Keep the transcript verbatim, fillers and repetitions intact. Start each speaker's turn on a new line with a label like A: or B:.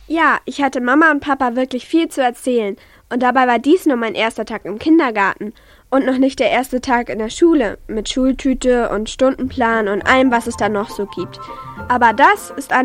A: Ja, ich hatte Mama und Papa wirklich viel zu erzählen. Und dabei war dies nur mein erster Tag im Kindergarten und noch nicht der erste Tag in der Schule mit Schultüte und Stundenplan und allem, was es da noch so gibt. Aber das ist eine